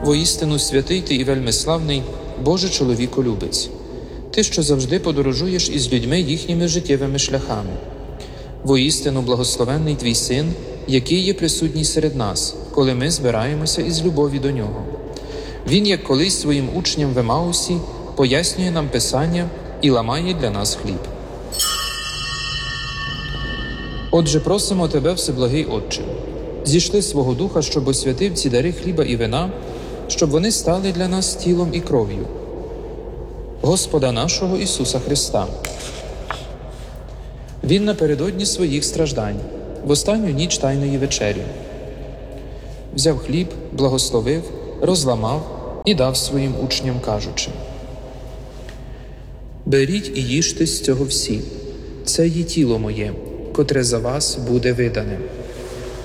Воістину святий ти і вельми славний, Боже чоловіколюбець, ти, що завжди подорожуєш із людьми їхніми життєвими шляхами. Воістину благословенний твій Син, який є присутній серед нас, коли ми збираємося із любові до Нього. Він, як колись своїм учням в Емаусі, пояснює нам Писання і ламає для нас хліб. Отже, просимо Тебе, Всеблагий Отче, зішли свого Духа, щоб освятив ці дари хліба і вина, щоб вони стали для нас тілом і кров'ю Господа нашого Ісуса Христа. Він напередодні своїх страждань, в останню ніч Тайної вечері, взяв хліб, благословив, розламав і дав своїм учням, кажучи: «Беріть і їжте з цього всі, це є тіло моє, котре за вас буде видане».